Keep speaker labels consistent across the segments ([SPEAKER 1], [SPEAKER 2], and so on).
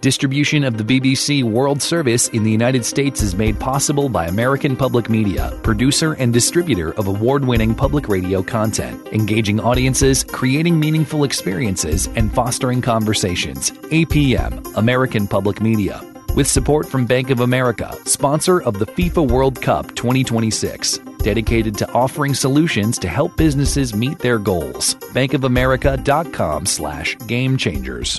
[SPEAKER 1] Distribution of the BBC World Service in the United States is made possible by American Public Media, producer and distributor of award-winning public radio content, engaging audiences, creating meaningful experiences, and fostering conversations. APM, American Public Media. With support from Bank of America, sponsor of the FIFA World Cup 2026. Dedicated to offering solutions to help businesses meet their goals. bankofamerica.com/gamechangers.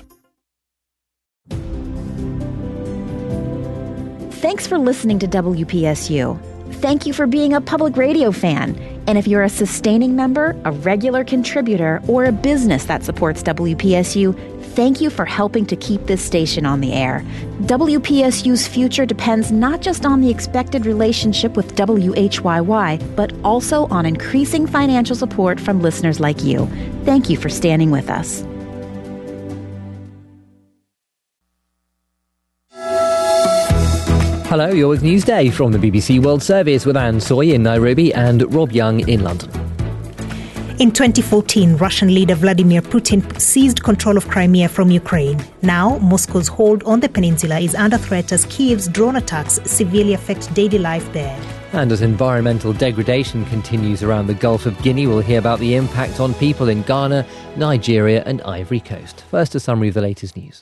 [SPEAKER 2] Thanks for listening to WPSU. Thank you for being a public radio fan. And if you're a sustaining member, a regular contributor, or a business that supports WPSU, thank you for helping to keep this station on the air. WPSU's future depends not just on the expected relationship with WHYY, but also on increasing financial support from listeners like you. Thank you for standing with us.
[SPEAKER 3] Hello, you're with Newsday from the BBC World Service with Anne Soy in Nairobi and Rob Young in London.
[SPEAKER 4] In 2014, Russian leader Vladimir Putin seized control of Crimea from Ukraine. Now, Moscow's hold on the peninsula is under threat as Kiev's drone attacks severely affect daily life there.
[SPEAKER 3] And as environmental degradation continues around the Gulf of Guinea, we'll hear about the impact on people in Ghana, Nigeria and Ivory Coast. First, a summary of the latest news.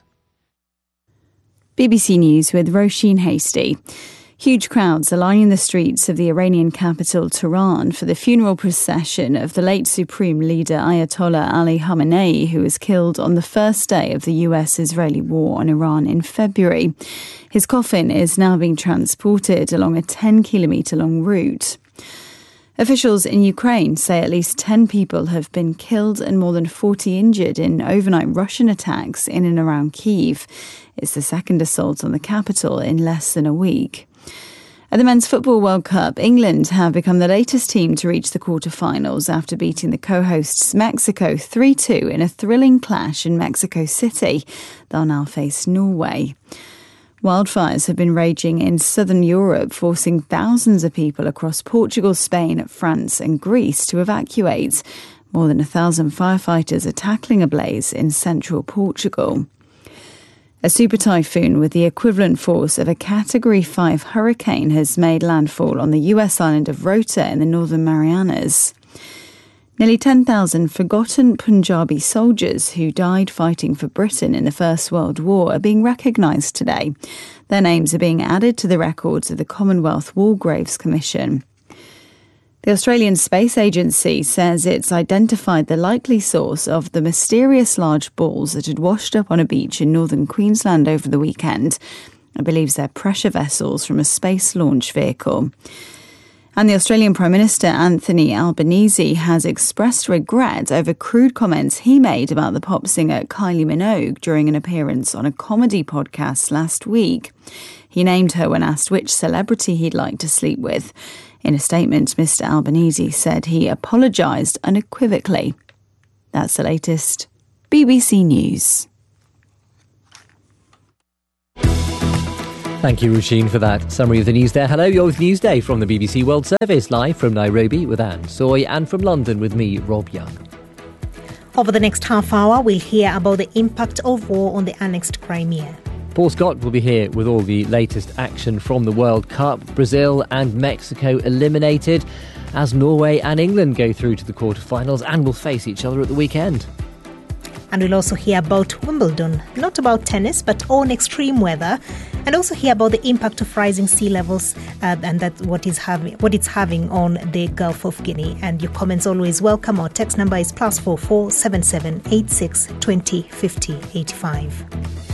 [SPEAKER 5] BBC News with Roisin Hasty. Huge crowds are lining the streets of the Iranian capital, Tehran, for the funeral procession of the late Supreme Leader Ayatollah Ali Khamenei, who was killed on the first day of the US-Israeli war on Iran in February. His coffin is now being transported along a 10-kilometre-long route. Officials in Ukraine say at least 10 people have been killed and more than 40 injured in overnight Russian attacks in and around Kyiv. It's the second assault on the capital in less than a week. At the Men's Football World Cup, England have become the latest team to reach the quarter-finals after beating the co-hosts Mexico 3-2 in a thrilling clash in Mexico City. They'll now face Norway. Wildfires have been raging in southern Europe, forcing thousands of people across Portugal, Spain, France and Greece to evacuate. More than 1,000 firefighters are tackling a blaze in central Portugal. A super typhoon with the equivalent force of a Category 5 hurricane has made landfall on the US island of Rota in the Northern Marianas. Nearly 10,000 forgotten Punjabi soldiers who died fighting for Britain in the First World War are being recognised today. Their names are being added to the records of the Commonwealth War Graves Commission. The Australian Space Agency says it's identified the likely source of the mysterious large balls that had washed up on a beach in northern Queensland over the weekend. It believes they're pressure vessels from a space launch vehicle. And the Australian Prime Minister Anthony Albanese has expressed regret over crude comments he made about the pop singer Kylie Minogue during an appearance on a comedy podcast last week. He named her when asked which celebrity he'd like to sleep with. In a statement, Mr Albanese said he apologised unequivocally. That's the latest. BBC News.
[SPEAKER 3] Thank you, Roisin, for that summary of the news there. Hello, you're with Newsday from the BBC World Service, live from Nairobi with Anne Soy and from London with me, Rob Young.
[SPEAKER 4] Over the next half hour, we'll hear about the impact of war on the annexed Crimea.
[SPEAKER 3] Paul Scott will be here with all the latest action from the World Cup. Brazil and Mexico eliminated as Norway and England go through to the quarterfinals and will face each other at the weekend.
[SPEAKER 4] And we'll also hear about Wimbledon, not about tennis, but on extreme weather, and also hear about the impact of rising sea levels and that what it's having on the Gulf of Guinea. And your comments always welcome. Our text number is +44 77 86 20 50 85.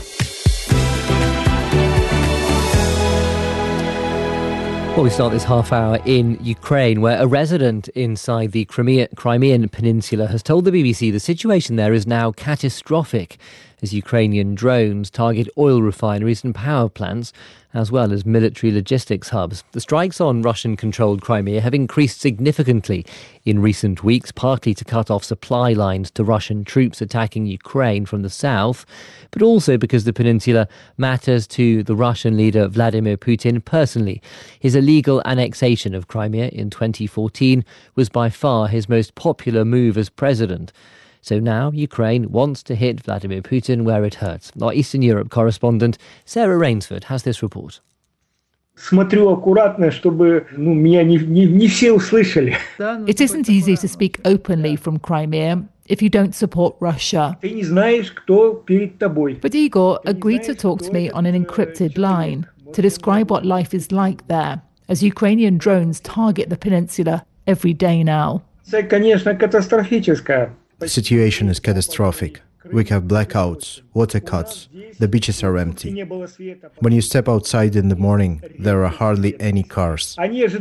[SPEAKER 3] Well, we start this half hour in Ukraine, where a resident inside the Crimean Peninsula has told the BBC the situation there is now catastrophic as Ukrainian drones target oil refineries and power plants, as well as military logistics hubs. The strikes on Russian-controlled Crimea have increased significantly in recent weeks, partly to cut off supply lines to Russian troops attacking Ukraine from the south, but also because the peninsula matters to the Russian leader Vladimir Putin personally. His illegal annexation of Crimea in 2014 was by far his most popular move as president. So now Ukraine wants to hit Vladimir Putin where it hurts. Our Eastern Europe correspondent Sarah Rainsford has this report.
[SPEAKER 6] It isn't easy to speak openly from Crimea if you don't support Russia. But Igor agreed to talk to me on an encrypted line to describe what life is like there, as Ukrainian drones target the peninsula every day now.
[SPEAKER 7] The situation is catastrophic. We have blackouts, water cuts, the beaches are empty. When you step outside in the morning, there are hardly any cars.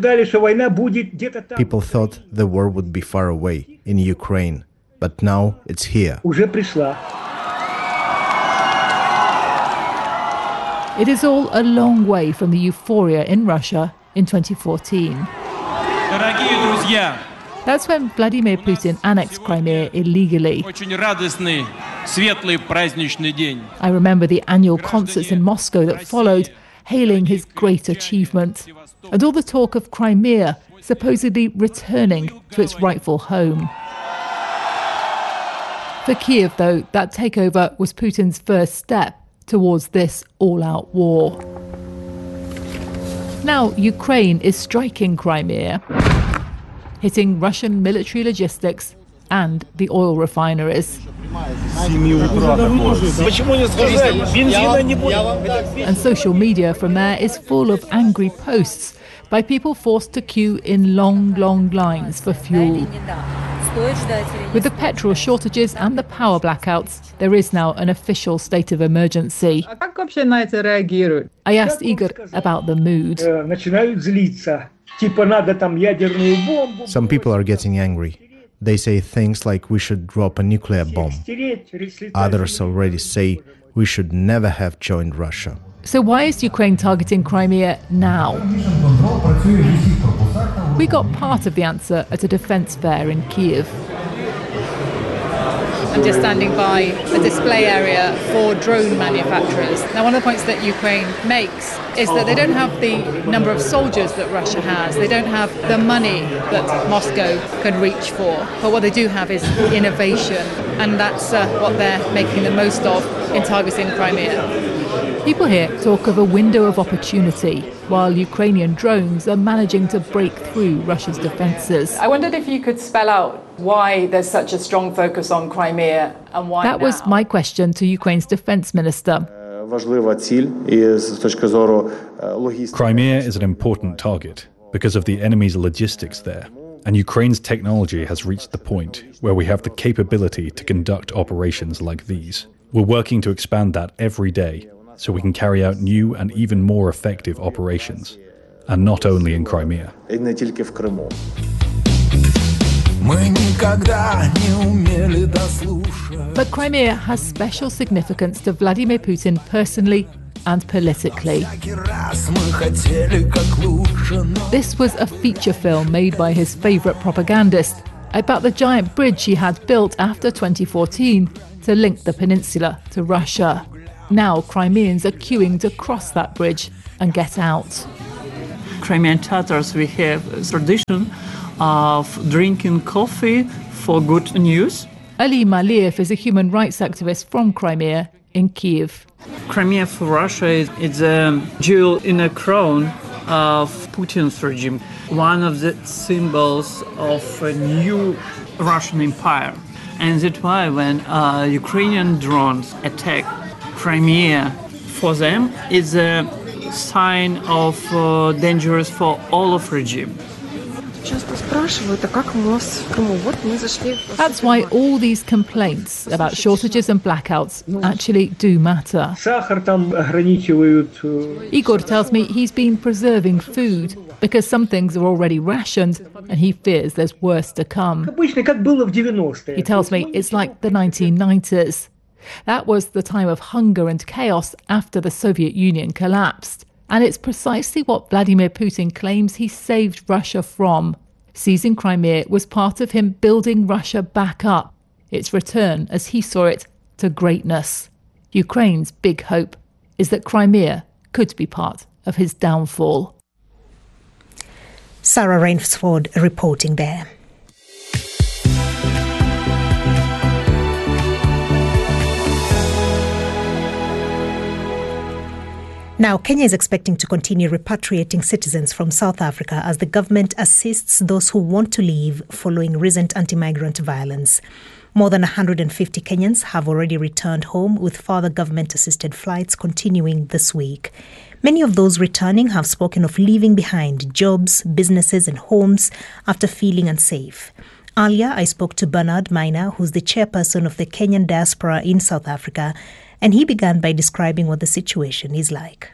[SPEAKER 7] People thought the war would be far away, in Ukraine, but now it's here.
[SPEAKER 6] It is all a long way from the euphoria in Russia in 2014. That's when Vladimir Putin annexed Crimea illegally. I remember the annual concerts in Moscow that followed, hailing his great achievement, and all the talk of Crimea supposedly returning to its rightful home. For Kiev, though, that takeover was Putin's first step towards this all-out war. Now Ukraine is striking Crimea, hitting Russian military logistics and the oil refineries. And social media from there is full of angry posts by people forced to queue in long, long lines for fuel. With the petrol shortages and the power blackouts, there is now an official state of emergency. I asked Igor about the mood.
[SPEAKER 7] Some people are getting angry. They say things like we should drop a nuclear bomb. Others already say we should never have joined Russia.
[SPEAKER 6] So why is Ukraine targeting Crimea now? We got part of the answer at a defence fair in Kiev.
[SPEAKER 8] I'm just standing by a display area for drone manufacturers. Now, one of the points that Ukraine makes is that they don't have the number of soldiers that Russia has. They don't have the money that Moscow can reach for. But what they do have is innovation, and that's what they're making the most of in targeting Crimea.
[SPEAKER 6] People here talk of a window of opportunity, while Ukrainian drones are managing to break through Russia's defences.
[SPEAKER 8] I wondered if you could spell out why there's such a strong focus on Crimea and why
[SPEAKER 6] That was my question to Ukraine's defence minister.
[SPEAKER 9] Crimea is an important target because of the enemy's logistics there, and Ukraine's technology has reached the point where we have the capability to conduct operations like these. We're working to expand that every day so we can carry out new and even more effective operations, and not only in Crimea.
[SPEAKER 6] But Crimea has special significance to Vladimir Putin personally and politically. This was a feature film made by his favourite propagandist about the giant bridge he had built after 2014 to link the peninsula to Russia. Now Crimeans are queuing to cross that bridge and get out.
[SPEAKER 10] Crimean Tatars, we have a tradition of drinking coffee for good news.
[SPEAKER 6] Ali Maliev is a human rights activist from Crimea in Kiev.
[SPEAKER 10] Crimea for Russia is a jewel in a crown of Putin's regime, one of the symbols of a new Russian empire. And that's why when Ukrainian drones attack Crimea, for them it's a sign of dangerous for all of regime.
[SPEAKER 6] That's why all these complaints about shortages and blackouts actually do matter. Igor tells me he's been preserving food because some things are already rationed and he fears there's worse to come. He tells me it's like the 1990s. That was the time of hunger and chaos after the Soviet Union collapsed. And it's precisely what Vladimir Putin claims he saved Russia from. Seizing Crimea was part of him building Russia back up, its return, as he saw it, to greatness. Ukraine's big hope is that Crimea could be part of his downfall.
[SPEAKER 4] Sarah Rainsford reporting there. Now, Kenya is expecting to continue repatriating citizens from South Africa as the government assists those who want to leave following recent anti-migrant violence. More than 150 Kenyans have already returned home, with further government-assisted flights continuing this week. Many of those returning have spoken of leaving behind jobs, businesses and homes after feeling unsafe. Earlier, I spoke to Bernard Maina, who's the chairperson of the Kenyan diaspora in South Africa, and he began by describing what the situation is like.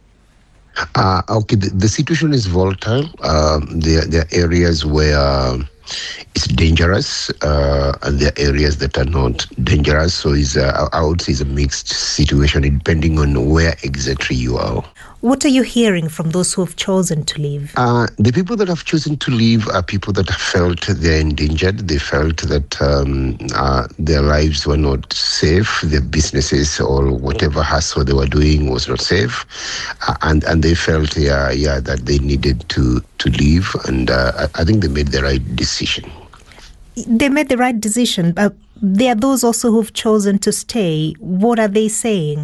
[SPEAKER 11] The situation is volatile. There are areas where it's dangerous, and there are areas that are not dangerous. So I would say it's a mixed situation depending on where exactly you are.
[SPEAKER 4] What are you hearing from those who have chosen to leave?
[SPEAKER 11] The people that have chosen to leave are people that have felt they're endangered. They felt that their lives were not safe, their businesses or whatever hustle they were doing was not safe, and they felt that they needed to leave, and I think they made the right decision.
[SPEAKER 4] They made the right decision, but there are those also who've chosen to stay. What are they saying?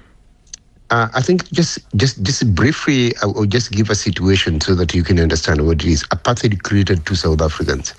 [SPEAKER 11] I think just briefly, I will just give a situation so that you can understand what it is. Apartheid created two South Africas,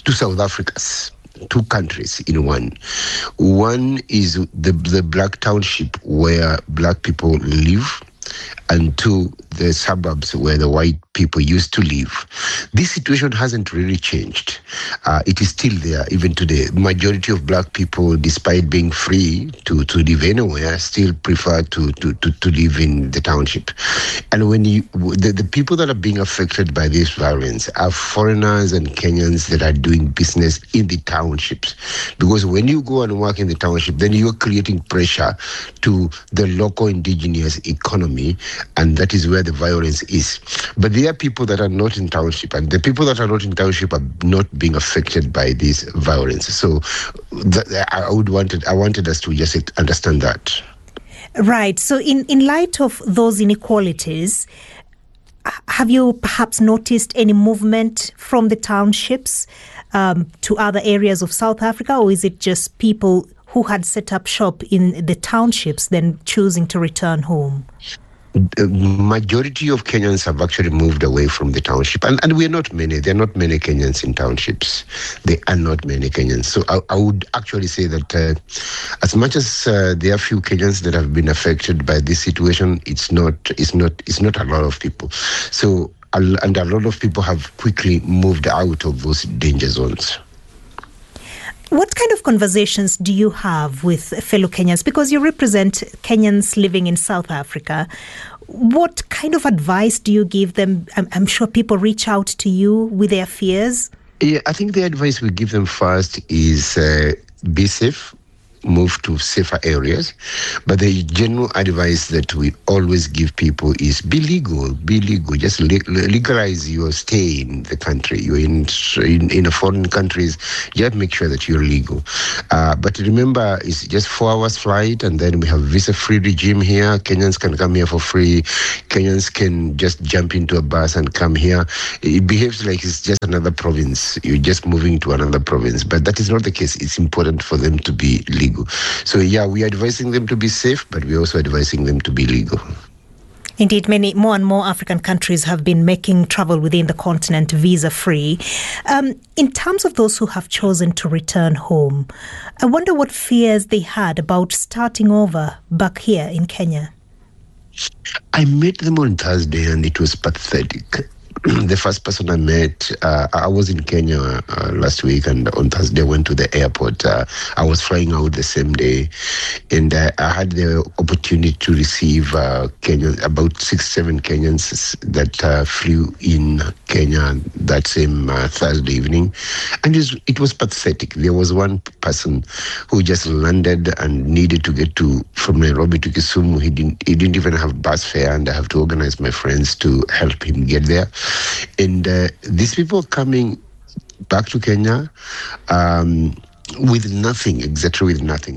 [SPEAKER 11] two countries in one. One is the black township where black people live, and two, the suburbs where the white people used to live. This situation hasn't really changed. It is still there even today. Majority of black people, despite being free to live anywhere, still prefer to live in the township. And when the people that are being affected by this violence are foreigners and Kenyans that are doing business in the townships. Because when you go and work in the township, then you're creating pressure to the local indigenous economy, and that is where the violence is. But there are people that are not in township, and the people that are not in township are not being affected by this violence. So I wanted us to just understand that.
[SPEAKER 4] Right. So in light of those inequalities, have you perhaps noticed any movement from the townships to other areas of South Africa, or is it just people who had set up shop in the townships then choosing to return home?
[SPEAKER 11] The majority of Kenyans have actually moved away from the township. And we are not many. There are not many Kenyans in townships. There are not many Kenyans. So I would actually say that as much as there are few Kenyans that have been affected by this situation, it's not a lot of people. So, and a lot of people have quickly moved out of those danger zones.
[SPEAKER 4] What kind of conversations do you have with fellow Kenyans? Because you represent Kenyans living in South Africa. What kind of advice do you give them? I'm sure people reach out to you with their fears.
[SPEAKER 11] Yeah, I think the advice we give them first is be safe, move to safer areas. But the general advice that we always give people is be legal. Just legalize your stay in the country. You're in a foreign countries, just make sure that you're legal. But remember, it's just 4 hours flight, and then we have visa-free regime here. Kenyans can come here for free. Kenyans can just jump into a bus and come here. It behaves like it's just another province. You're just moving to another province. But that is not the case. It's important for them to be legal. So we are advising them to be safe, but we're also advising them to be legal.
[SPEAKER 4] Indeed, more and more African countries have been making travel within the continent visa-free. In terms of those who have chosen to return home, I wonder what fears they had about starting over back here in Kenya.
[SPEAKER 11] I met them on Thursday, and it was pathetic. The first person I met, I was in Kenya last week, and on Thursday I went to the airport. I was flying out the same day, and I had the opportunity to receive about 6-7 Kenyans that flew in Kenya that same Thursday evening, and it was pathetic. There was one person who just landed and needed to get from Nairobi to Kisumu. He didn't even have bus fare, and I have to organize my friends to help him get there. And these people coming back to Kenya with nothing, exactly with nothing.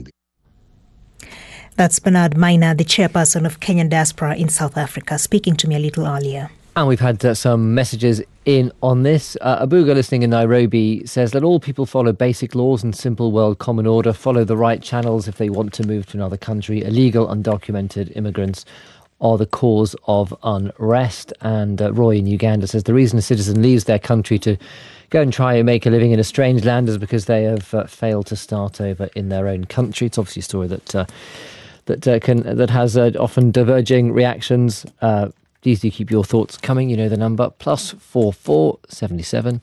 [SPEAKER 4] That's Bernard Maina, the chairperson of Kenyan diaspora in South Africa, speaking to me a little earlier.
[SPEAKER 3] And we've had some messages in on this. Abuga, listening in Nairobi, says that all people follow basic laws and simple world common order, follow the right channels if they want to move to another country. Illegal, undocumented immigrants are the cause of unrest. And Roy in Uganda says the reason a citizen leaves their country to go and try and make a living in a strange land is because they have failed to start over in their own country. It's obviously a story that has often diverging reactions. Please do keep your thoughts coming. You know the number, +44 77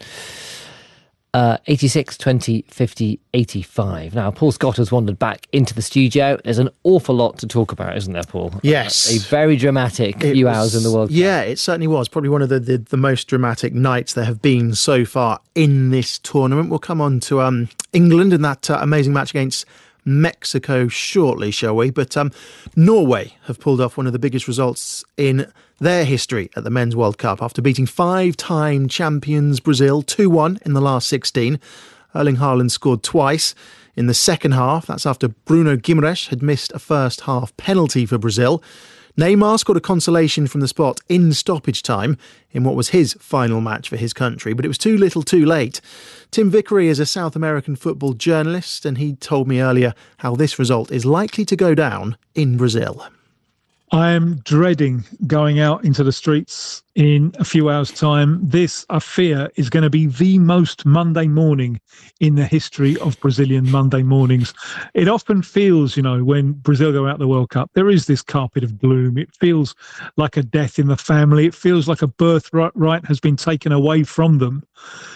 [SPEAKER 3] 86 20 50 85. Now, Paul Scott has wandered back into the studio. There's an awful lot to talk about, isn't there, Paul?
[SPEAKER 12] Yes.
[SPEAKER 3] A very dramatic few hours in the World Cup.
[SPEAKER 12] Yeah, it certainly was. Probably one of the most dramatic nights there have been so far in this tournament. We'll come on to England and that amazing match against Mexico shortly, shall we? But Norway have pulled off one of the biggest results in their history at the Men's World Cup after beating 5-time champions Brazil 2-1 in the last 16. Erling Haaland scored twice in the second half. That's after Bruno Guimaraes had missed a first half penalty for Brazil. Neymar scored a consolation from the spot in stoppage time in what was his final match for his country, but it was too little too late. Tim Vickery is a South American football journalist, and he told me earlier how this result is likely to go down in Brazil.
[SPEAKER 13] I am dreading going out into the streets in a few hours' time. This, I fear, is going to be the most Monday morning in the history of Brazilian Monday mornings. It often feels, when Brazil go out the World Cup, there is this carpet of gloom. It feels like a death in the family. It feels like a birthright has been taken away from them.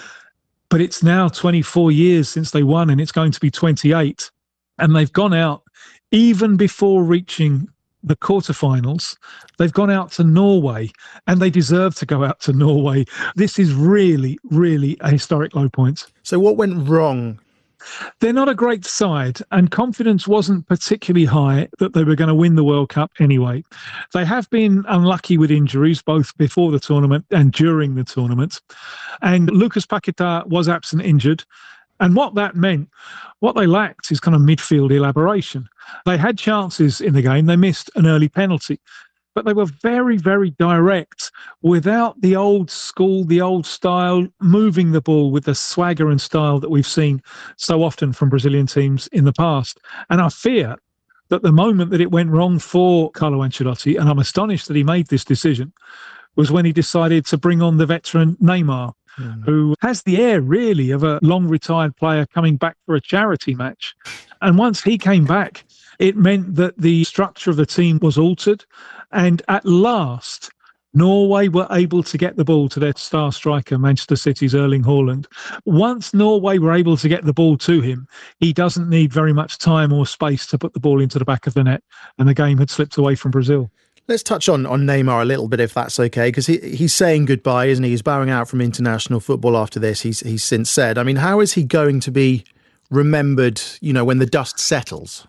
[SPEAKER 13] But it's now 24 years since they won, and it's going to be 28. And they've gone out even before reaching the quarterfinals. They've gone out to Norway, and they deserve to go out to Norway. This is really, really a historic low point.
[SPEAKER 12] So what went wrong?
[SPEAKER 13] They're not a great side, and confidence wasn't particularly high that they were going to win the World Cup anyway. They have been unlucky with injuries, both before the tournament and during the tournament. And Lucas Paquetá was absent injured. And what that meant, what they lacked is kind of midfield elaboration. They had chances in the game. They missed an early penalty. But they were very, very direct without the old school, the old style, moving the ball with the swagger and style that we've seen so often from Brazilian teams in the past. And I fear that the moment that it went wrong for Carlo Ancelotti, and I'm astonished that he made this decision, was when he decided to bring on the veteran Neymar, who has the air, really, of a long-retired player coming back for a charity match. And once he came back, it meant that the structure of the team was altered. And at last, Norway were able to get the ball to their star striker, Manchester City's Erling Haaland. Once Norway were able to get the ball to him, he doesn't need very much time or space to put the ball into the back of the net. And the game had slipped away from Brazil.
[SPEAKER 12] Let's touch on Neymar a little bit, if that's okay, because he's saying goodbye, isn't he? He's bowing out from international football after this, he's since said. I mean, how is he going to be remembered, when the dust settles?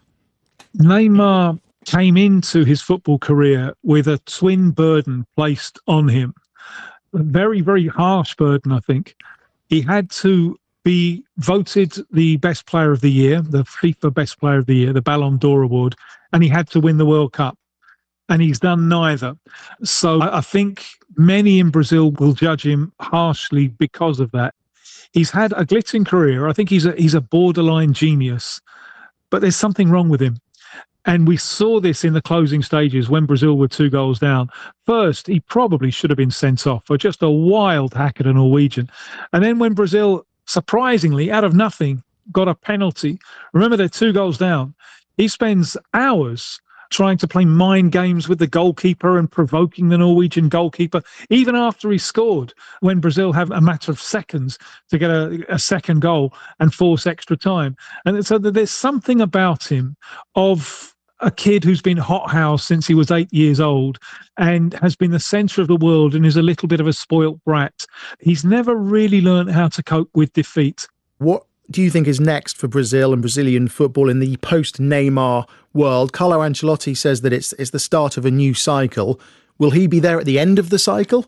[SPEAKER 13] Neymar came into his football career with a twin burden placed on him. A very, very harsh burden, I think. He had to be voted the best player of the year, the FIFA best player of the year, the Ballon d'Or award, and he had to win the World Cup. And he's done neither. So I think many in Brazil will judge him harshly because of that. He's had a glittering career. I think he's a borderline genius. But there's something wrong with him. And we saw this in the closing stages when Brazil were 2 goals down. First, he probably should have been sent off for just a wild hack at a Norwegian. And then when Brazil, surprisingly, out of nothing, got a penalty, remember they're 2 goals down, he spends hours trying to play mind games with the goalkeeper and provoking the Norwegian goalkeeper, even after he scored, when Brazil have a matter of seconds to get a second goal and force extra time. And so there's something about him of a kid who's been hothoused since he was 8 years old and has been the centre of the world and is a little bit of a spoilt brat. He's never really learned how to cope with defeat.
[SPEAKER 12] What do you think is next for Brazil and Brazilian football in the post-Neymar world? Carlo Ancelotti says that it's the start of a new cycle. Will he be there at the end of the cycle?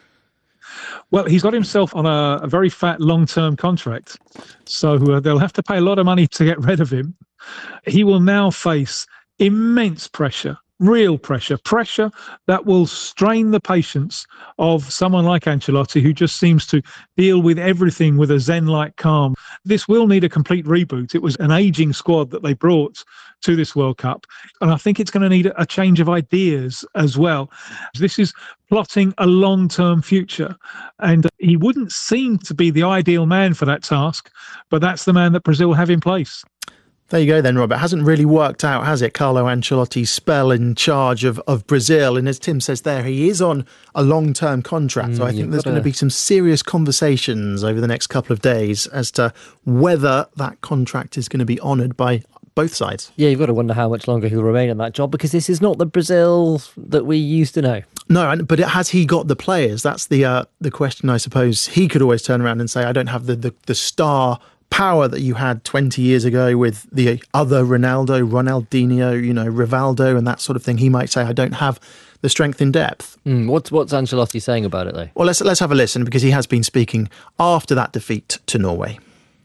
[SPEAKER 13] Well, he's got himself on a very fat long-term contract, so they'll have to pay a lot of money to get rid of him. He will now face immense pressure, real pressure that will strain the patience of someone like Ancelotti, who just seems to deal with everything with a Zen-like calm. This will need a complete reboot. It was an ageing squad that they brought to this World Cup, and I think it's going to need a change of ideas as well. This is plotting a long-term future, and he wouldn't seem to be the ideal man for that task, but that's the man that Brazil have in place.
[SPEAKER 12] There you go then, Rob. It hasn't really worked out, has it, Carlo Ancelotti's spell in charge of Brazil? And as Tim says there, he is on a long-term contract. So I think there's going to be some serious conversations over the next couple of days as to whether that contract is going to be honoured by both sides.
[SPEAKER 3] Yeah, you've got to wonder how much longer he'll remain in that job, because this is not the Brazil that we used to know.
[SPEAKER 12] No, but has he got the players? That's the question, I suppose. He could always turn around and say, I don't have the star power that you had 20 years ago with the other Ronaldinho, Rivaldo and that sort of thing. He might say, I don't have the strength in depth.
[SPEAKER 3] What's Ancelotti saying about it, though?
[SPEAKER 12] Well, let's have a listen, because he has been speaking after that defeat to Norway.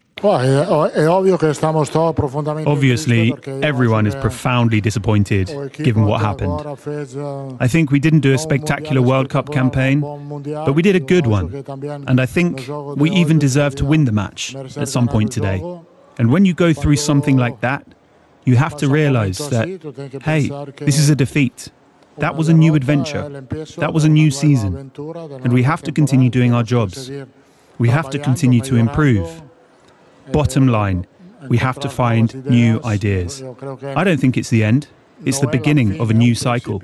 [SPEAKER 14] Obviously, everyone is profoundly disappointed given what happened. I think we didn't do a spectacular World Cup campaign, but we did a good one. And I think we even deserve to win the match at some point today. And when you go through something like that, you have to realise that, hey, this is a defeat. That was a new adventure. That was a new season. And we have to continue doing our jobs. We have to continue to improve. Bottom line, we have to find new ideas. I don't think it's the end. It's the beginning of a new cycle.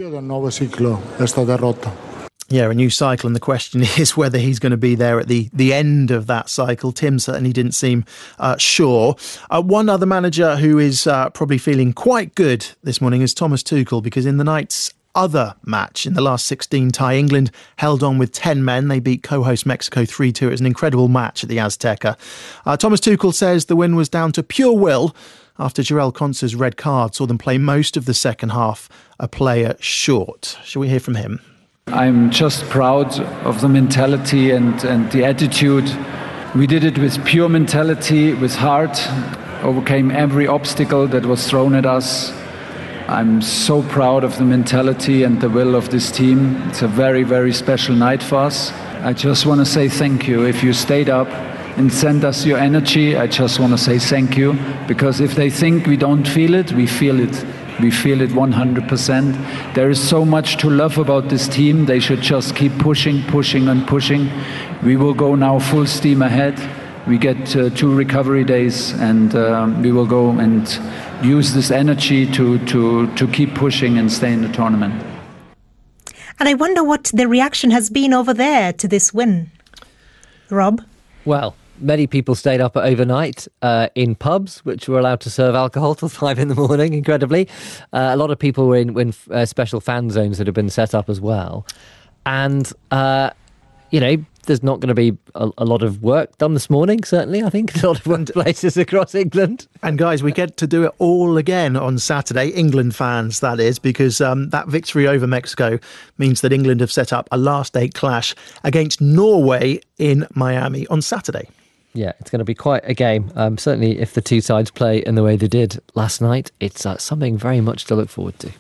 [SPEAKER 12] Yeah, a new cycle, and the question is whether he's going to be there at the end of that cycle. Tim certainly didn't seem sure. One other manager who is probably feeling quite good this morning is Thomas Tuchel, because in the night's other match in the last 16 tie, England held on with 10 men. They beat co-host Mexico 3-2. It was an incredible match at the Azteca. Thomas Tuchel says the win was down to pure will after Jarell Konsa's red card saw them play most of the second half a player short. Shall we hear from him?
[SPEAKER 15] I'm just proud of the mentality and the attitude. We did it with pure mentality, with heart, overcame every obstacle that was thrown at us. I'm so proud of the mentality and the will of this team. It's a very, very special night for us. I just want to say thank you. If you stayed up and sent us your energy, I just want to say thank you. Because if they think we don't feel it, we feel it. We feel it 100%. There is so much to love about this team. They should just keep pushing and pushing. We will go now full steam ahead. We get 2 recovery days, and we will go and use this energy to keep pushing and stay in the tournament.
[SPEAKER 4] And I wonder what the reaction has been over there to this win. Rob?
[SPEAKER 3] Well, many people stayed up overnight in pubs, which were allowed to serve alcohol till 5 in the morning, incredibly. A lot of people were in special fan zones that have been set up as well. And, there's not going to be a lot of work done this morning, certainly, I think. A lot of workplaces across England.
[SPEAKER 12] And guys, we get to do it all again on Saturday, England fans, that is, because that victory over Mexico means that England have set up a last 8 clash against Norway in Miami on Saturday.
[SPEAKER 3] Yeah, it's going to be quite a game. Certainly, if the two sides play in the way they did last night, it's something very much to look forward to.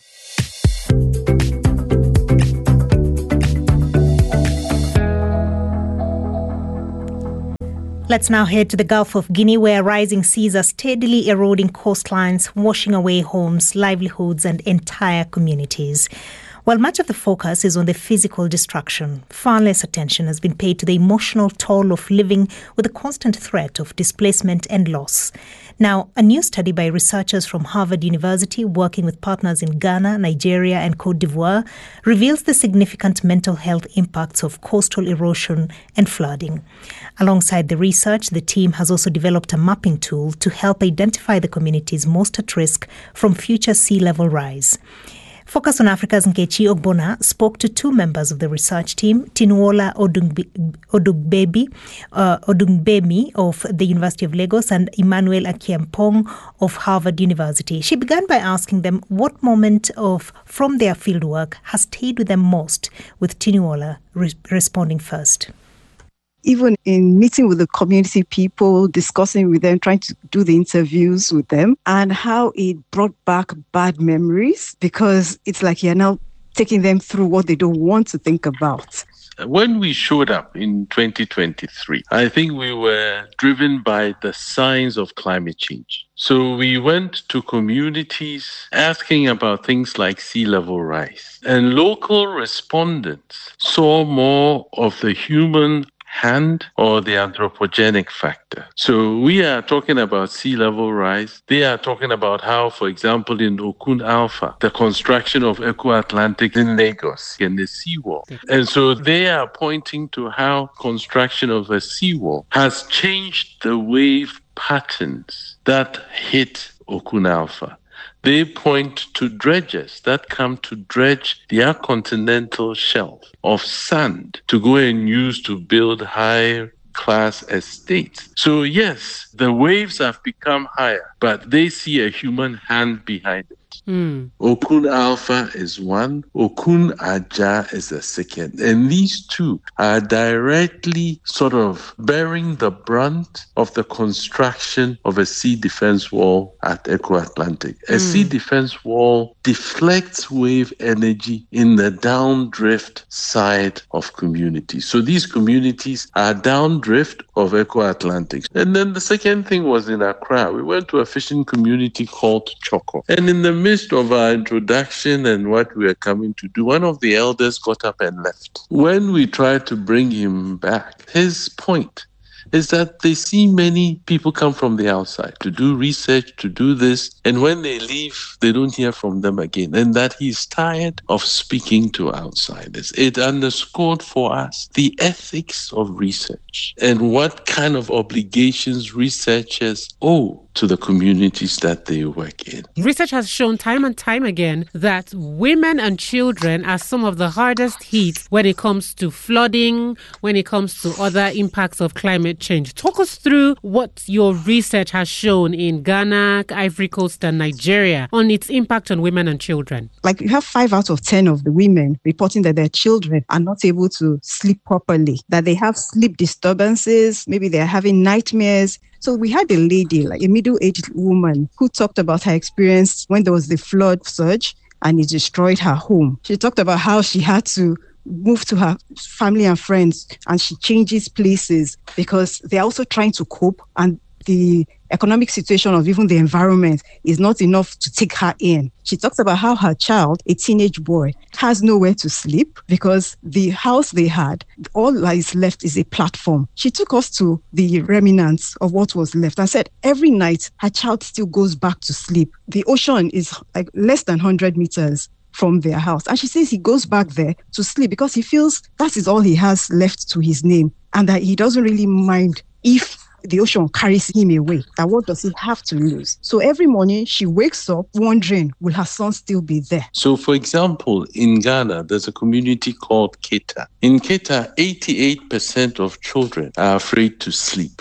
[SPEAKER 4] Let's now head to the Gulf of Guinea, where rising seas are steadily eroding coastlines, washing away homes, livelihoods, and entire communities. While much of the focus is on the physical destruction, far less attention has been paid to the emotional toll of living with the constant threat of displacement and loss. Now, a new study by researchers from Harvard University working with partners in Ghana, Nigeria, and Cote d'Ivoire reveals the significant mental health impacts of coastal erosion and flooding. Alongside the research, the team has also developed a mapping tool to help identify the communities most at risk from future sea level rise. Focus on Africa's Nkechi Ogbonna spoke to 2 members of the research team, Tinuola Odungbemi of the University of Lagos and Emmanuel Akiampong of Harvard University. She began by asking them what moment from their fieldwork has stayed with them most, with Tinuola responding first.
[SPEAKER 16] even in meeting with the community people, discussing with them, trying to do the interviews with them, and how it brought back bad memories, because it's like you're now taking them through what they don't want to think about.
[SPEAKER 17] When we showed up in 2023, I think we were driven by the signs of climate change. So we went to communities asking about things like sea level rise. And local respondents saw more of the human hand or the anthropogenic factor. So we are talking about sea level rise. They are talking about how, for example, in Okun Alpha, the construction of Eco Atlantic in Lagos and the seawall. And so they are pointing to how construction of a seawall has changed the wave patterns that hit Okun Alpha. They point to dredgers that come to dredge their continental shelf of sand to go and use to build high-class estates. So yes, the waves have become higher, but they see a human hand behind it. Okun Alpha is one, Okun Aja is the second. And these two are directly sort of bearing the brunt of the construction of a sea defense wall at Eco Atlantic. A sea defense wall deflects wave energy in the downdrift side of communities. So these communities are downdrift of Eco Atlantic. And then the second thing was in Accra. We went to a fishing community called Choco. And in the midst of our introduction and what we are coming to do, one of the elders got up and left. When we tried to bring him back, his point is that they see many people come from the outside to do research, to do this, and when they leave, they don't hear from them again, and that he's tired of speaking to outsiders. It underscored for us the ethics of research and what kind of obligations researchers owe to the communities that they work in.
[SPEAKER 18] Research has shown time and time again that women and children are some of the hardest hit when it comes to flooding, when it comes to other impacts of climate change. Talk us through what your research has shown in Ghana, Ivory Coast, and Nigeria on its impact on women and children.
[SPEAKER 16] Like you have 5 out of 10 of the women reporting that their children are not able to sleep properly, that they have sleep disturbances, maybe they're having nightmares. So we had a lady, like a middle-aged woman, who talked about her experience when there was the flood surge and it destroyed her home. She talked about how she had to move to her family and friends and she changes places because they're also trying to cope, and the economic situation of even the environment is not enough to take her in. She talks about how her child, a teenage boy, has nowhere to sleep because the house they had, all that is left is a platform. She took us to the remnants of what was left and said every night her child still goes back to sleep. The ocean is like less than 100 meters from their house. And she says he goes back there to sleep because he feels that is all he has left to his name and that he doesn't really mind if the ocean carries him away. That what does he have to lose? So every morning she wakes up wondering, will her son still be there?
[SPEAKER 17] So for example, in Ghana, there's a community called Keta. In Keta, 88% of children are afraid to sleep.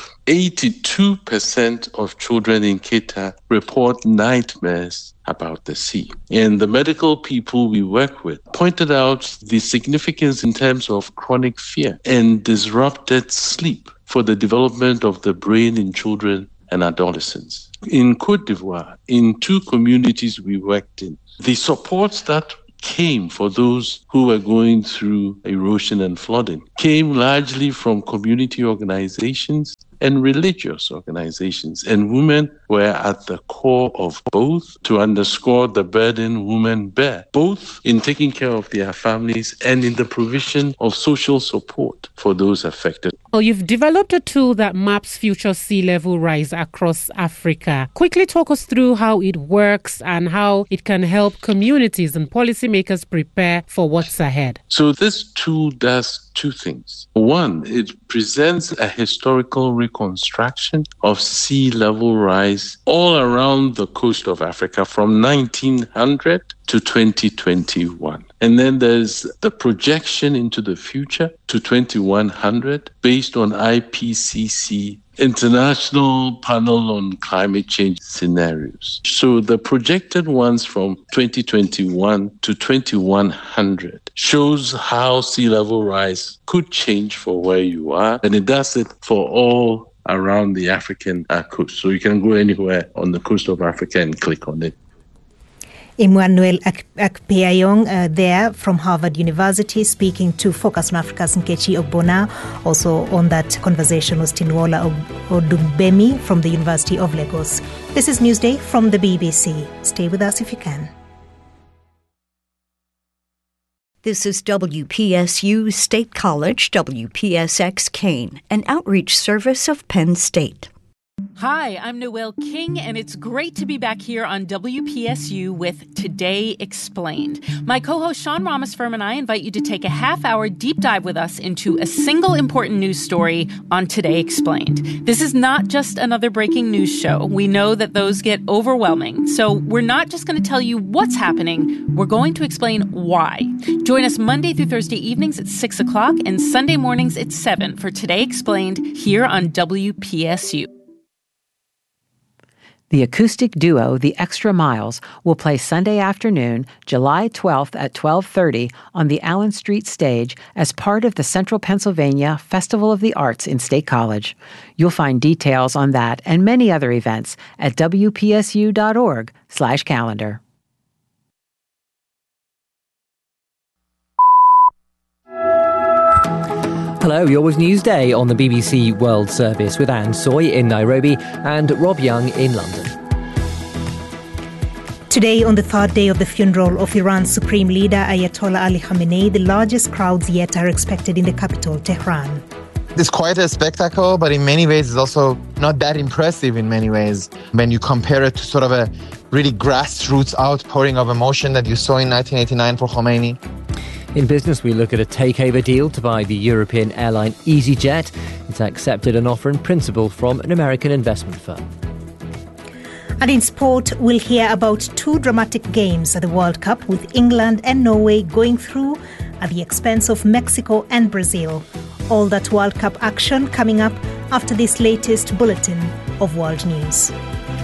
[SPEAKER 17] 82% of children in Keta report nightmares about the sea. And the medical people we work with pointed out the significance in terms of chronic fear and disrupted sleep for the development of the brain in children and adolescents. In Côte d'Ivoire, in 2 communities we worked in, the supports that came for those who were going through erosion and flooding came largely from community organizations and religious organizations. And women were at the core of both to underscore the burden women bear, both in taking care of their families and in the provision of social support for those affected.
[SPEAKER 18] Well, you've developed a tool that maps future sea level rise across Africa. Quickly talk us through how it works and how it can help communities and policymakers prepare for what's ahead.
[SPEAKER 17] So this tool does 2 things. One, it presents a historical reconstruction of sea level rise all around the coast of Africa from 1900 to 2021. And then there's the projection into the future to 2100 based on IPCC International Panel on Climate Change Scenarios. So the projected ones from 2021 to 2100 shows how sea level rise could change for where you are, and it does it for all around the African coast. So you can go anywhere on the coast of Africa and click on it.
[SPEAKER 4] Emmanuel Akpeayong there from Harvard University speaking to Focus on Africa's Nkechi Ogbonna. Also on that conversation was Tinuola Odumbemi from the University of Lagos. This is Newsday from the BBC. Stay with us if you can.
[SPEAKER 19] This is WPSU State College, WPSX Kane, an outreach service of Penn State.
[SPEAKER 20] Hi, I'm Noelle King, and it's great to be back here on WPSU with Today Explained. My co-host Sean Ramesfirm and I invite you to take a half-hour deep dive with us into a single important news story on Today Explained. This is not just another breaking news show. We know that those get overwhelming, so we're not just going to tell you what's happening. We're going to explain why. Join us Monday through Thursday evenings at 6 o'clock and Sunday mornings at 7 for Today Explained here on WPSU.
[SPEAKER 21] The acoustic duo The Extra Miles will play Sunday afternoon, July 12th at 12:30 on the Allen Street stage as part of the Central Pennsylvania Festival of the Arts in State College. You'll find details on that and many other events at wpsu.org/calendar.
[SPEAKER 3] Hello, you're with Newsday on the BBC World Service with Anne Soy in Nairobi and Rob Young in London.
[SPEAKER 4] Today, on the third day of the funeral of Iran's Supreme Leader Ayatollah Ali Khamenei, the largest crowds yet are expected in the capital, Tehran.
[SPEAKER 22] It's quite a spectacle, but in many ways it's also not that impressive in many ways when you compare it to sort of a really grassroots outpouring of emotion that you saw in 1989 for Khomeini.
[SPEAKER 3] In business, we look at a takeover deal to buy the European airline EasyJet. It's accepted an offer in principle from an American investment firm.
[SPEAKER 4] And in sport, we'll hear about two dramatic games at the World Cup with England and Norway going through at the expense of Mexico and Brazil. All that World Cup action coming up after this latest bulletin of world news.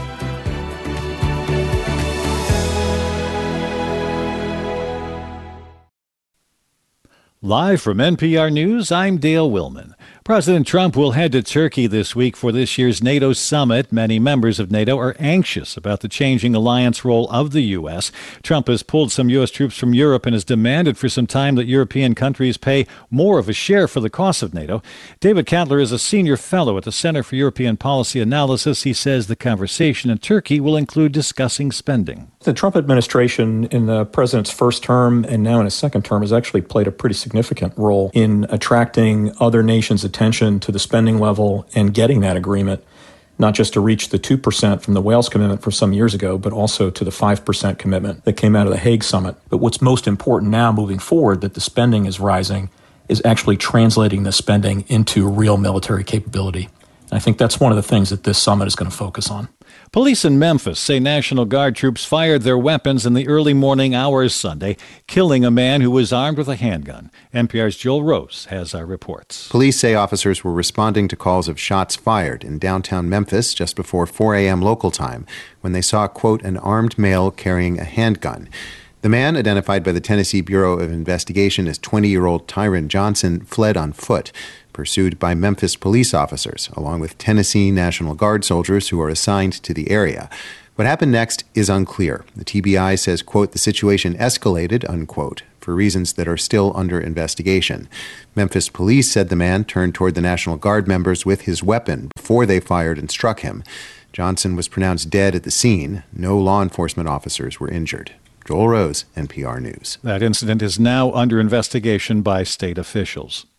[SPEAKER 23] Live from NPR News, I'm Dale Willman. President Trump will head to Turkey this week for this year's NATO summit. Many members of NATO are anxious about the changing alliance role of the U.S. Trump has pulled some U.S. troops from Europe and has demanded for some time that European countries pay more of a share for the cost of NATO. David Cadler is a senior fellow at the Center for European Policy Analysis. He says the conversation in Turkey will include discussing spending.
[SPEAKER 24] The Trump administration in the president's first term and now in his second term has actually played a pretty significant role in attracting other nations' attention to the spending level and getting that agreement, not just to reach the 2% from the Wales commitment from some years ago, but also to the 5% commitment that came out of the Hague summit. But what's most important now moving forward, that the spending is rising, is actually translating the spending into real military capability. And I think that's one of the things that this summit is going to focus on.
[SPEAKER 23] Police in Memphis say National Guard troops fired their weapons in the early morning hours Sunday, killing a man who was armed with a handgun. NPR's Joel Rose has our reports.
[SPEAKER 25] Police say officers were responding to calls of shots fired in downtown Memphis just before 4 a.m. local time when they saw, quote, an armed male carrying a handgun. The man, identified by the Tennessee Bureau of Investigation as 20-year-old Tyron Johnson, fled on foot, pursued by Memphis police officers, along with Tennessee National Guard soldiers who are assigned to the area. What happened next is unclear. The TBI says, quote, the situation escalated, unquote, for reasons that are still under investigation. Memphis police said the man turned toward the National Guard members with his weapon before they fired and struck him. Johnson was pronounced dead at the scene. No law enforcement officers were injured. Joel Rose, NPR News.
[SPEAKER 23] That incident is now under investigation by state officials.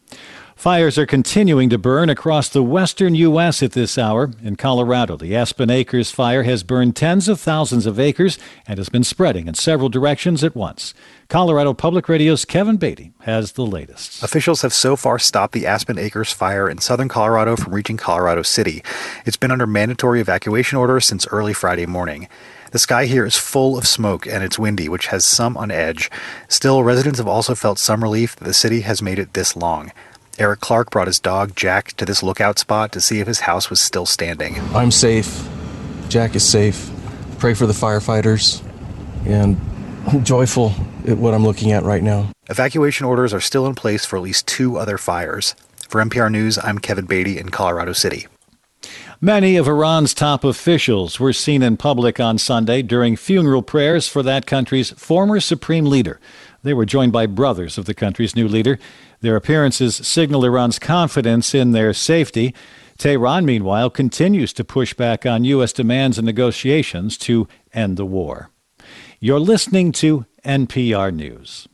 [SPEAKER 23] Fires are continuing to burn across the western U.S. at this hour. In Colorado, the Aspen Acres fire has burned tens of thousands of acres and has been spreading in several directions at once. Colorado Public Radio's Kevin Beatty has the latest.
[SPEAKER 26] Officials have so far stopped the Aspen Acres fire in southern Colorado from reaching Colorado City. It's been under mandatory evacuation orders since early Friday morning. The sky here is full of smoke and it's windy, which has some on edge. Still, residents have also felt some relief that the city has made it this long. Eric Clark brought his dog, Jack, to this lookout spot to see if his house was still standing.
[SPEAKER 1] I'm safe. Jack is safe. Pray for the firefighters. And I'm joyful at what I'm looking at right now.
[SPEAKER 26] Evacuation orders are still in place for at least 2 other fires. For NPR News, I'm Kevin Beatty in Colorado City.
[SPEAKER 23] Many of Iran's top officials were seen in public on Sunday during funeral prayers for that country's former supreme leader. They were joined by brothers of the country's new leader. Their appearances signal Iran's confidence in their safety. Tehran, meanwhile, continues to push back on U.S. demands and negotiations to end the war. You're listening to NPR News.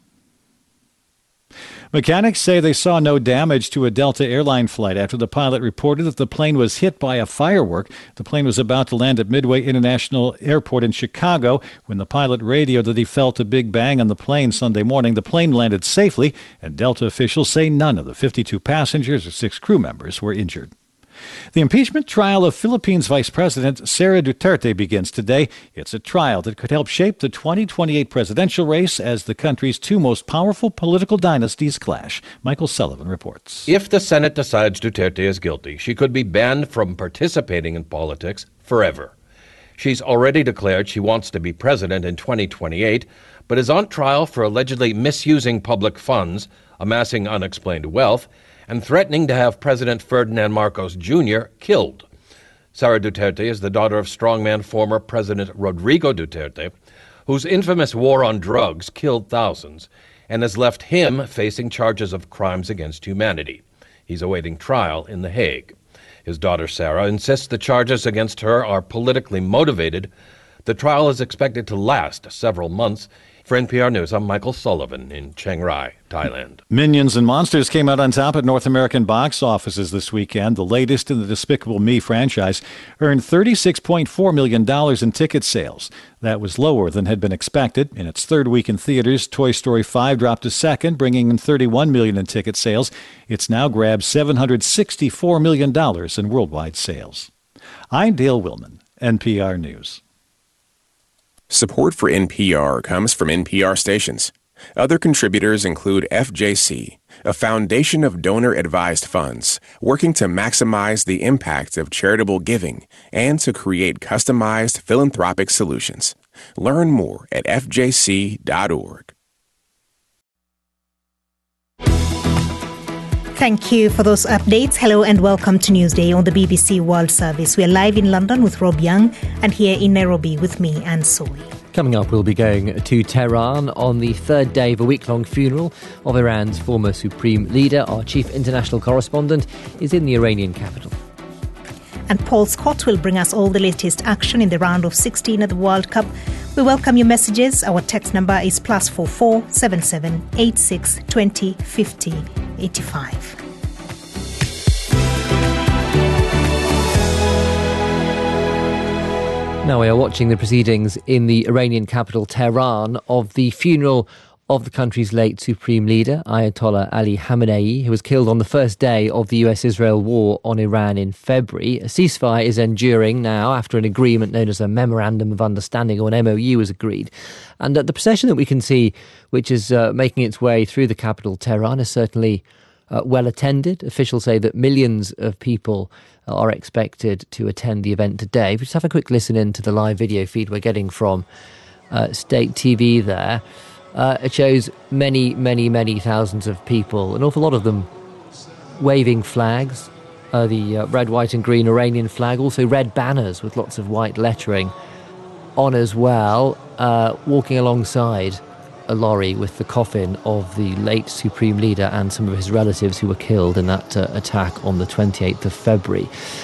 [SPEAKER 23] Mechanics say they saw no damage to a Delta airline flight after the pilot reported that the plane was hit by a firework. The plane was about to land at Midway International Airport in Chicago when the pilot radioed that he felt a big bang on the plane Sunday morning. The plane landed safely, and Delta officials say none of the 52 passengers or 6 crew members were injured. The impeachment trial of Philippines Vice President Sara Duterte begins today. It's a trial that could help shape the 2028 presidential race as the country's 2 most powerful political dynasties clash. Michael Sullivan reports.
[SPEAKER 2] If the Senate decides Duterte is guilty, she could be banned from participating in politics forever. She's already declared she wants to be president in 2028, but is on trial for allegedly misusing public funds, amassing unexplained wealth, and threatening to have President Ferdinand Marcos Jr. killed. Sara Duterte is the daughter of strongman former President Rodrigo Duterte, whose infamous war on drugs killed thousands and has left him facing charges of crimes against humanity. He's awaiting trial in The Hague. His daughter Sara insists the charges against her are politically motivated. The trial is expected to last several months. For NPR News, I'm Michael Sullivan in Chiang Rai, Thailand.
[SPEAKER 23] Minions and Monsters came out on top at North American box offices this weekend. The latest in the Despicable Me franchise earned $36.4 million in ticket sales. That was lower than had been expected. In its 3rd week in theaters, Toy Story 5 dropped to second, bringing in $31 million in ticket sales. It's now grabbed $764 million in worldwide sales. I'm Dale Willman, NPR News.
[SPEAKER 5] Support for NPR comes from NPR stations. Other contributors include FJC, a foundation of donor-advised funds working to maximize the impact of charitable giving and to create customized philanthropic solutions. Learn more at fjc.org.
[SPEAKER 4] Thank you for those updates. Hello and welcome to Newsday on the BBC World Service. We are live in London with Rob Young and here in Nairobi with me, Anne Soy.
[SPEAKER 3] Coming up, we'll be going to Tehran on the 3rd day of a week-long funeral of Iran's former supreme leader. Our chief international correspondent is in the Iranian capital.
[SPEAKER 4] And Paul Scott will bring us all the latest action in the round of 16 at the World Cup. We welcome your messages. Our text number is +44 77 86 20 50 85.
[SPEAKER 3] Now we are watching the proceedings in the Iranian capital Tehran of the funeral of the country's late supreme leader, Ayatollah Ali Khamenei, who was killed on the first day of the US-Israel war on Iran in February. A ceasefire is enduring now after an agreement known as a Memorandum of Understanding, or an MOU, was agreed. And the procession that we can see, which is making its way through the capital Tehran, is certainly well attended. Officials say that millions of people are expected to attend the event today. We just have a quick listen in to the live video feed we're getting from State TV there. It shows many, many, many thousands of people, an awful lot of them waving flags, the red, white and green Iranian flag, also red banners with lots of white lettering on as well, walking alongside a lorry with the coffin of the late supreme leader and some of his relatives who were killed in that attack on the 28th of February.